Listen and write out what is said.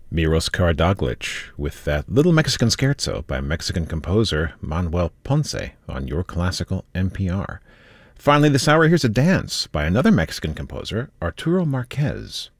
Miros Karadoglic with that Little Mexican Scherzo by Mexican composer Manuel Ponce on Your Classical NPR. Finally this hour, here's a dance by another Mexican composer, Arturo Marquez.